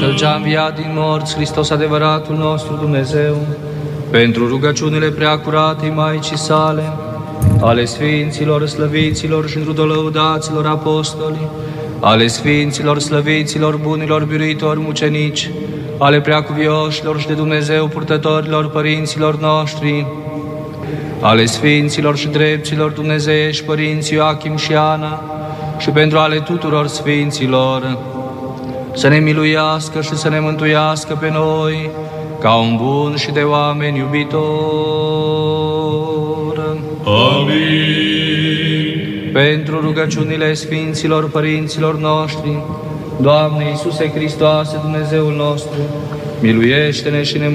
Cel ce-a înviat din morți, Hristos adevăratul nostru Dumnezeu, pentru rugăciunile preacuratei Maicii sale, ale Sfinților, slăviților și întru lăudaților apostoli, ale Sfinților, slăviților, bunilor biruitori mucenici, ale preacuvioșilor și de Dumnezeu purtătorilor părinților noștri, ale Sfinților și drepților dumnezeiești părinți Ioachim și Ana, și pentru ale tuturor Sfinților, să ne miluiască și să ne mântuiască pe noi, ca un bun și de oameni iubitor. Amin. Pentru rugăciunile Sfinților părinților noștri, Doamne Iisuse Hristoase, Dumnezeul nostru, miluiește-ne și ne